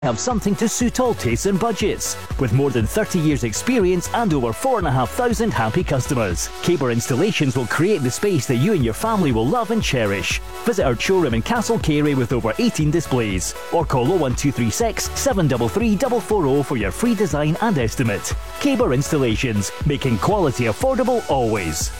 have something to suit all tastes and budgets. With more than 30 years experience and over 4,500 happy customers, Caber Installations will create the space that you and your family will love and cherish. Visit our showroom in Castle Carey with over 18 displays, or call 01236 733 440 for your free design and estimate. Caber Installations, making quality affordable always.